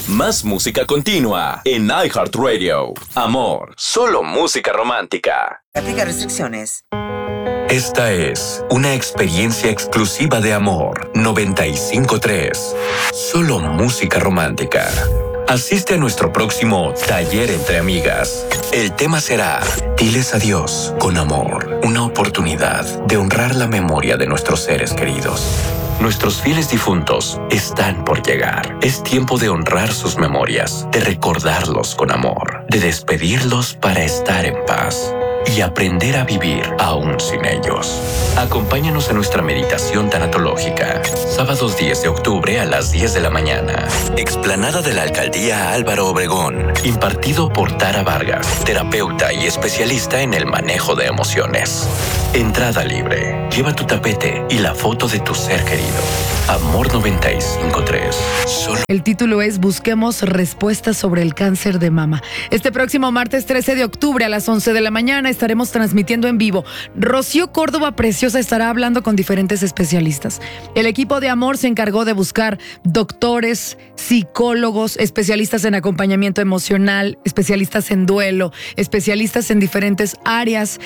Más música continua en iHeartRadio. Amor, solo música romántica. Aplica restricciones. Esta es una experiencia exclusiva de Amor 95.3. Solo música romántica. Asiste a nuestro próximo taller entre amigas. El tema será Diles adiós con amor. Una oportunidad de honrar la memoria de nuestros seres queridos. Nuestros fieles difuntos están por llegar. Es tiempo de honrar sus memorias, de recordarlos con amor, de despedirlos para estar en paz y aprender a vivir aún sin ellos. Acompáñanos a nuestra meditación tanatológica, sábados 10 de octubre a las 10 de la mañana. Explanada de la Alcaldía Álvaro Obregón, impartido por Tara Vargas, terapeuta y especialista en el manejo de emociones. Entrada libre. Lleva tu tapete y la foto de tu ser querido. Amor 95.3. El título es Busquemos respuestas sobre el cáncer de mama. Este próximo martes 13 de octubre a las 11 de la mañana estaremos transmitiendo en vivo. Rocío Córdoba Preciosa estará hablando con diferentes especialistas. El equipo de Amor se encargó de buscar doctores, psicólogos, especialistas en acompañamiento emocional, especialistas en duelo, especialistas en diferentes áreas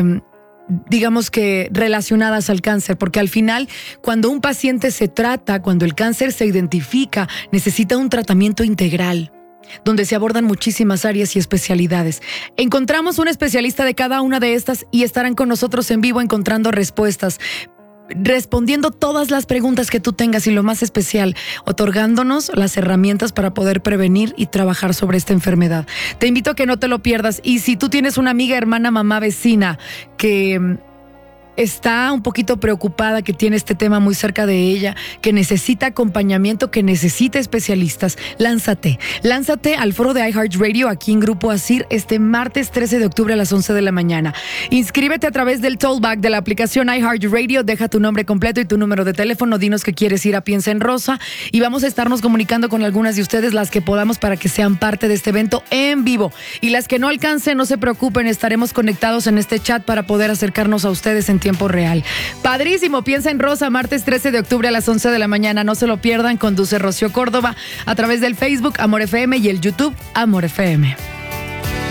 digamos que relacionadas al cáncer, porque al final, cuando un paciente se trata, cuando el cáncer se identifica, necesita un tratamiento integral, donde se abordan muchísimas áreas y especialidades. Encontramos un especialista de cada una de estas y estarán con nosotros en vivo encontrando respuestas, respondiendo todas las preguntas que tú tengas y lo más especial, otorgándonos las herramientas para poder prevenir y trabajar sobre esta enfermedad. Te invito a que no te lo pierdas, y si tú tienes una amiga, hermana, mamá, vecina que está un poquito preocupada, que tiene este tema muy cerca de ella, que necesita acompañamiento, que necesita especialistas, lánzate al foro de iHeartRadio aquí en Grupo ASIR este martes 13 de octubre a las 11 de la mañana. Inscríbete a través del tollback de la aplicación iHeartRadio, deja tu nombre completo y tu número de teléfono, dinos que quieres ir a Piensa en Rosa y vamos a estarnos comunicando con algunas de ustedes, las que podamos, para que sean parte de este evento en vivo. Y las que no alcancen, no se preocupen, estaremos conectados en este chat para poder acercarnos a ustedes en tiempo real. Padrísimo, Piensa en Rosa, martes 13 de octubre a las 11 de la mañana. No se lo pierdan, conduce Rocío Córdoba a través del Facebook Amor FM y el YouTube Amor FM.